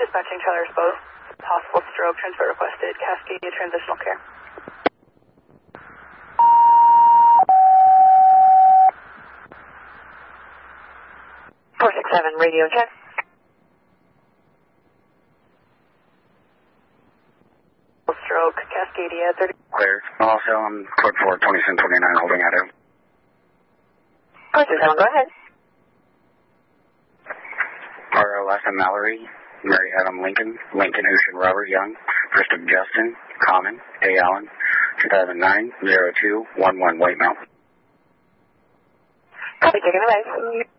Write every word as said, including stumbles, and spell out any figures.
Dispatching Tyler's boat. Possible stroke. Transfer requested. Cascadia Transitional Care. four six seven, radio check. Stroke. Cascadia thirty. Clear. Also, I'm code four, twenty-seven twenty-nine, holding at him. four six seven, go ahead. R O S M Mallory, Mary Adam Lincoln, Lincoln Ocean Robert Young, First of Justin, Common, A. Allen, two thousand nine, zero two one one White Mountain. Copy, taking away.